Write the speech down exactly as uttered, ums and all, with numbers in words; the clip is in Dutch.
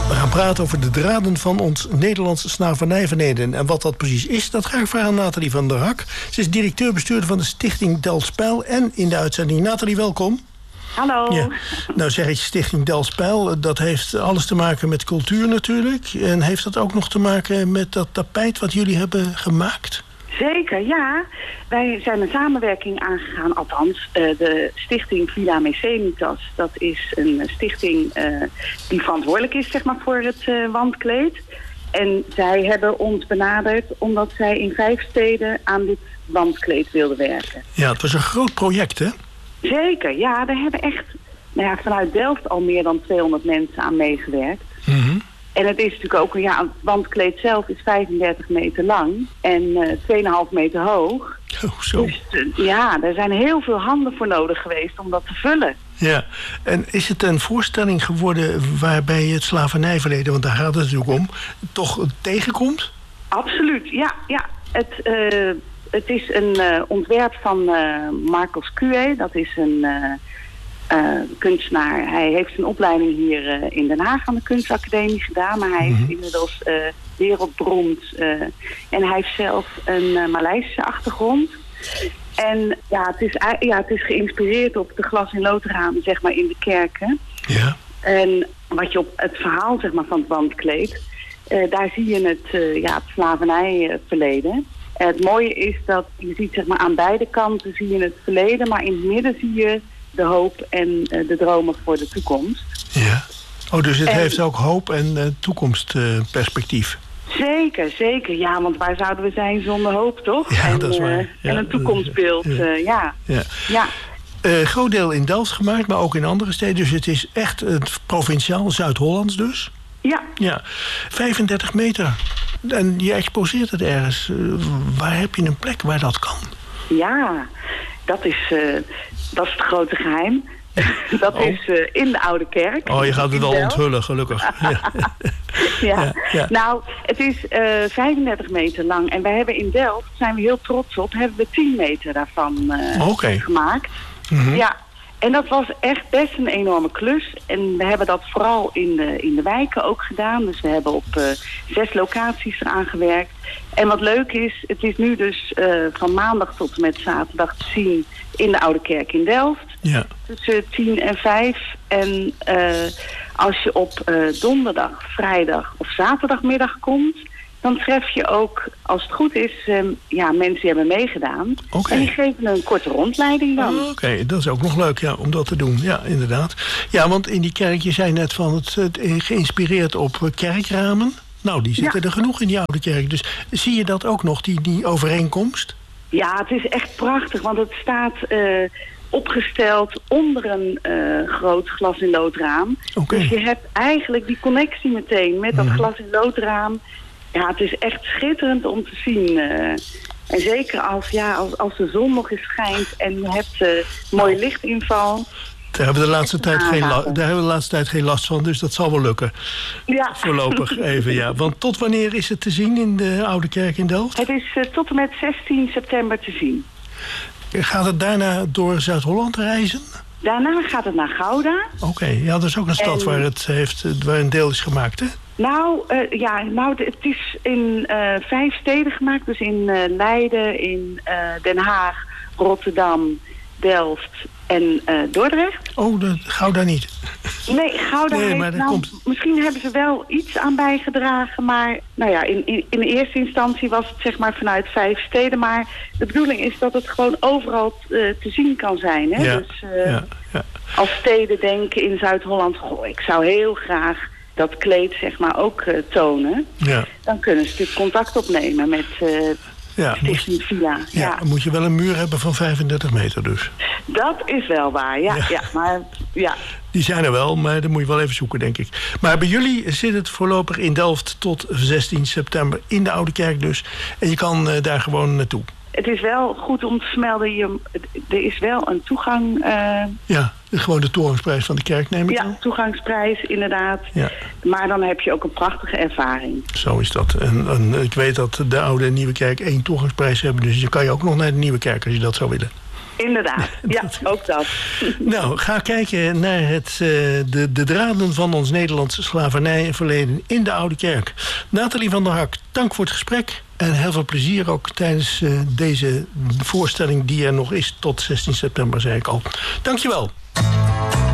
We gaan praten over de draden van ons Nederlands slavernijverleden. En wat dat precies is, dat ga ik vragen aan Nathalie van der Hak. Ze is directeur-bestuurder van de Stichting Delfzijl en in de uitzending. Nathalie, welkom. Hallo. Ja. Nou zeg ik Stichting Delfzijl, dat heeft alles te maken met cultuur natuurlijk. En heeft dat ook nog te maken met dat tapijt wat jullie hebben gemaakt? Zeker, ja. Wij zijn een samenwerking aangegaan, althans uh, de stichting Villa Mecenitas. Dat is een stichting uh, die verantwoordelijk is, zeg maar, voor het uh, wandkleed. En zij hebben ons benaderd omdat zij in vijf steden aan dit wandkleed wilden werken. Ja, het was een groot project, hè? Zeker, ja. Daar hebben echt nou ja, vanuit Delft al meer dan tweehonderd mensen aan meegewerkt. Mm-hmm. En het is natuurlijk ook, ja, het wandkleed zelf is vijfendertig meter lang en uh, twee komma vijf meter hoog. Oh, zo. Dus uh, ja, er zijn heel veel handen voor nodig geweest om dat te vullen. Ja, en is het een voorstelling geworden waarbij het slavernijverleden, want daar gaat het natuurlijk om, toch tegenkomt? Absoluut, ja. ja. Het, uh, het is een uh, ontwerp van uh, Marcos Cue, dat is een uh, uh, kunstenaar. Hij heeft zijn opleiding hier uh, in Den Haag aan de kunstacademie gedaan, maar hij is mm-hmm. inmiddels uh, wereldberoemd. Uh, en hij heeft zelf een uh, Maleisische achtergrond. En ja het, is, ja, het is geïnspireerd op de glas- en loodramen, zeg maar, in de kerken. Ja. En wat je op het verhaal, zeg maar, van het wandkleed, uh, daar zie je het, uh, ja, het slavernijverleden. Uh, het mooie is dat je ziet, zeg maar, aan beide kanten zie je het verleden, maar in het midden zie je de hoop en uh, de dromen voor de toekomst. Ja. Oh, dus het en, heeft ook hoop en uh, toekomstperspectief. Uh, Zeker, zeker. Ja, want waar zouden we zijn zonder hoop, toch? Ja, en, dat is waar. Uh, ja, en een toekomstbeeld, ja. Uh, ja. ja. ja. Uh, groot deel in Delft gemaakt, maar ook in andere steden. Dus het is echt het provinciaal Zuid-Hollands dus? Ja. Ja. vijfendertig meter. En je exposeert het ergens. Uh, waar heb je een plek waar dat kan? Ja, dat is, uh, dat is het grote geheim. Dat oh. is uh, in de Oude Kerk. Oh, je gaat het al onthullen, gelukkig. Ja. ja. Ja, ja. Nou, het is uh, vijfendertig meter lang. En wij hebben in Delft, zijn we heel trots op, hebben we tien meter daarvan uh, okay. gemaakt. Mm-hmm. Ja. En dat was echt best een enorme klus. En we hebben dat vooral in de, in de wijken ook gedaan. Dus we hebben op uh, zes locaties eraan gewerkt. En wat leuk is, het is nu dus uh, van maandag tot en met zaterdag te zien in de Oude Kerk in Delft. Ja. Tussen tien en vijf. En uh, als je op uh, donderdag, vrijdag of zaterdagmiddag komt, dan tref je ook, als het goed is, um, ja, mensen die hebben meegedaan. Okay. En die geven een korte rondleiding dan. Oh, Oké, okay. Dat is ook nog leuk, ja, om dat te doen. Ja, inderdaad. Ja, want in die kerk, je zei net van het, het geïnspireerd op kerkramen. Nou, die zitten ja. er genoeg in die Oude Kerk. Dus zie je dat ook nog, die, die overeenkomst? Ja, het is echt prachtig, want het staat uh, opgesteld onder een uh, groot glas- en loodraam. Okay. Dus je hebt eigenlijk die connectie meteen met dat mm. glas- en loodraam. Ja, het is echt schitterend om te zien. Uh, en zeker als, ja, als, als de zon nog eens schijnt en je hebt uh, mooie lichtinval. Daar hebben we de laatste tijd geen, la- daar hebben we de laatste tijd geen last van, dus dat zal wel lukken. Ja. Voorlopig even, ja. Want tot wanneer is het te zien in de Oude Kerk in Delft? Het is uh, tot en met zestien september te zien. Gaat het daarna door Zuid-Holland reizen? Daarna gaat het naar Gouda. Oké, okay. Ja, dat is ook een stad en... waar, het heeft, waar een deel is gemaakt, hè? Nou, uh, ja, nou, het is in uh, vijf steden gemaakt. Dus in uh, Leiden, in uh, Den Haag, Rotterdam, Delft en uh, Dordrecht. Oh, dat, Gouda niet. Nee, Gouda nee, heeft, maar nou, komt... misschien hebben ze wel iets aan bijgedragen. Maar nou ja, in, in, in de eerste instantie was het zeg maar vanuit vijf steden. Maar de bedoeling is dat het gewoon overal uh, te zien kan zijn. Hè? Ja, dus uh, ja, ja. als steden denken in Zuid-Holland, goh, ik zou heel graag dat kleed zeg maar ook uh, tonen. Ja. Dan kunnen ze natuurlijk contact opnemen met uh, ja, Stichting Villa. Ja, ja, dan moet je wel een muur hebben van vijfendertig meter dus. Dat is wel waar, ja. ja. ja maar, ja. Die zijn er wel, maar dan moet je wel even zoeken, denk ik. Maar bij jullie zit het voorlopig in Delft tot zestien september in de Oude Kerk dus. En je kan uh, daar gewoon naartoe. Het is wel goed om te vermelden, je, er is wel een toegang. Uh, ja, gewoon de toegangsprijs van de kerk neem ik Ja, aan. toegangsprijs inderdaad. Ja. Maar dan heb je ook een prachtige ervaring. Zo is dat. En, en ik weet dat de Oude en Nieuwe Kerk één toegangsprijs hebben. Dus je kan je ook nog naar de Nieuwe Kerk als je dat zou willen. Inderdaad, ja, ook dat. Nou, ga kijken naar het, uh, de, de draden van ons Nederlandse slavernijverleden in de Oude Kerk. Nathalie van der Hak, dank voor het gesprek. En heel veel plezier ook tijdens uh, deze voorstelling die er nog is tot zestien september, zei ik al. Dankjewel.